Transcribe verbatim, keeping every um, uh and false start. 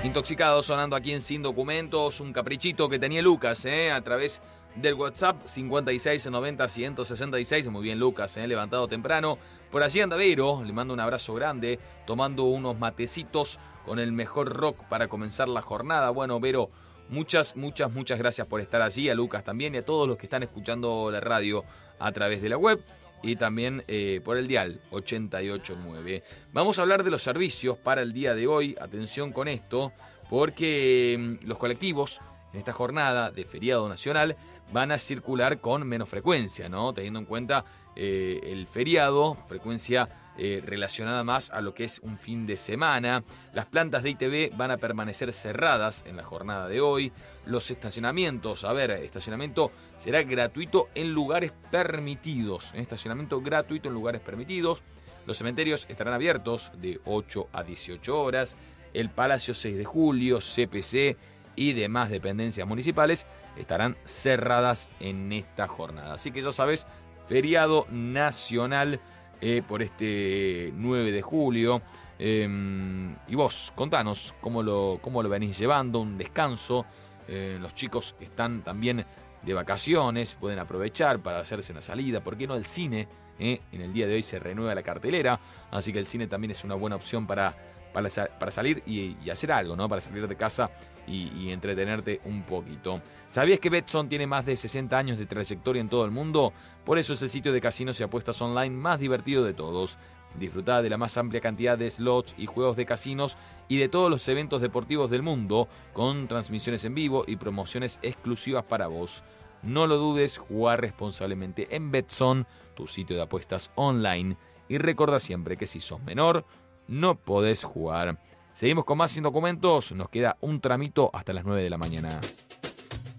Intoxicado sonando aquí en Sin Documentos, un caprichito que tenía Lucas, ¿eh? A través del WhatsApp cincuenta y seis noventa ciento sesenta y seis. Muy bien, Lucas, ¿eh? Levantado temprano. Por allí anda Vero, le mando un abrazo grande, tomando unos matecitos con el mejor rock para comenzar la jornada. Bueno, Vero, muchas, muchas, muchas gracias por estar allí, a Lucas también y a todos los que están escuchando la radio a través de la web y también eh, por el dial ochenta y ocho nueve. Vamos a hablar de los servicios para el día de hoy. Atención con esto, porque los colectivos en esta jornada de feriado nacional van a circular con menos frecuencia, ¿no? Teniendo en cuenta eh, el feriado, frecuencia eh, relacionada más a lo que es un fin de semana. Las plantas de I T V van a permanecer cerradas en la jornada de hoy. Los estacionamientos, a ver, estacionamiento será gratuito en lugares permitidos. Estacionamiento gratuito en lugares permitidos. Los cementerios estarán abiertos de ocho a dieciocho horas. El Palacio seis de julio, C P C y demás dependencias municipales estarán cerradas en esta jornada. Así que ya sabes, feriado nacional eh, por este nueve de julio. Eh, y vos, contanos cómo lo, cómo lo venís llevando, un descanso. Eh, los chicos están también de vacaciones, pueden aprovechar para hacerse una salida. ¿Por qué no el cine? Eh, en el día de hoy se renueva la cartelera, así que el cine también es una buena opción para, para, para salir y, y hacer algo, ¿no? Para salir de casa y, y entretenerte un poquito. ¿Sabías que Betson tiene más de sesenta años de trayectoria en todo el mundo? Por eso es el sitio de casinos y apuestas online más divertido de todos. Disfrutá de la más amplia cantidad de slots y juegos de casinos y de todos los eventos deportivos del mundo, con transmisiones en vivo y promociones exclusivas para vos. No lo dudes, jugar responsablemente en Betson, tu sitio de apuestas online. Y recuerda siempre que si sos menor, no podés jugar. Seguimos con más Sin Documentos, nos queda un tramito hasta las nueve de la mañana.